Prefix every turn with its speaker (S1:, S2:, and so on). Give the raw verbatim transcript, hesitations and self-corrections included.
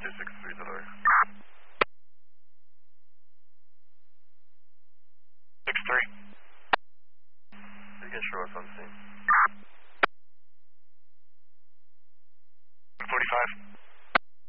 S1: two six three delivery. six three. You can show us on scene.